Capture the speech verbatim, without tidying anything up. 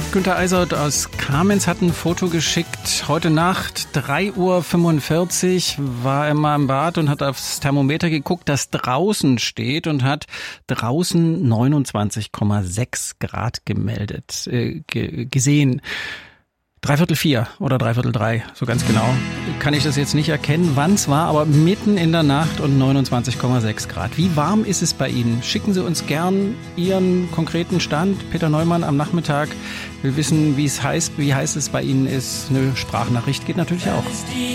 Günter Eisert aus Kamenz hat ein Foto geschickt. Heute Nacht, drei Uhr fünfundvierzig, war er mal im Bad und hat aufs Thermometer geguckt, das draußen steht, und hat draußen neunundzwanzig Komma sechs Grad gemeldet, äh, ge- gesehen. Dreiviertel vier oder dreiviertel drei, so ganz genau kann ich das jetzt nicht erkennen, wann es war, aber mitten in der Nacht und neunundzwanzig Komma sechs Grad. Wie warm ist es bei Ihnen? Schicken Sie uns gern Ihren konkreten Stand. Peter Neumann am Nachmittag will wissen, wie es heißt, wie heiß es bei Ihnen ist. Eine Sprachnachricht geht natürlich auch.